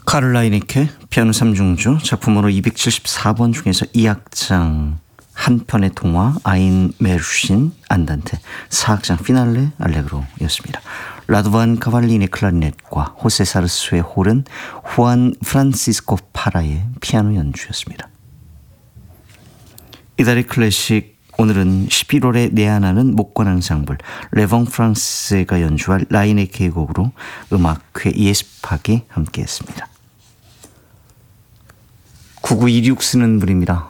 카를 라이네케 피아노 3중주 작품으로 274번 중에서 2악장 한 편의 동화 아인 메르신 안단테 4악장 피날레 알레그로였습니다. 라도반 카발리네 클라리넷과 호세 사르스의 홀은 후안 프란시스코 파라의 피아노 연주였습니다. 이달의 클래식 오늘은 11월에 내한하는 목관앙상블 레봉 프랑스가 연주할 라이네케의 곡으로 음악회 예습하기 함께했습니다. 9926 쓰는 분입니다.